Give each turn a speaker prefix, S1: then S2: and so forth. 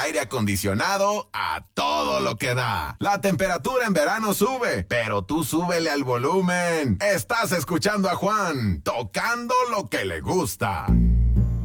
S1: aire acondicionado a todo lo que da. La temperatura en verano sube, pero tú súbele al volumen. Estás escuchando a Juan, tocando lo que le gusta.